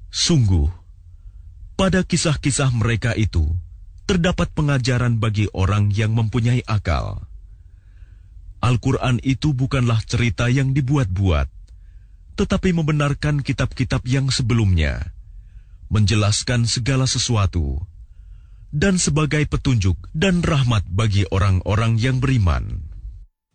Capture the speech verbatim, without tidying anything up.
Sungguh, pada kisah-kisah mereka itu terdapat pengajaran bagi orang yang mempunyai akal. Al-Quran itu bukanlah cerita yang dibuat-buat, tetapi membenarkan kitab-kitab yang sebelumnya, menjelaskan segala sesuatu, dan sebagai petunjuk dan rahmat bagi orang-orang yang beriman.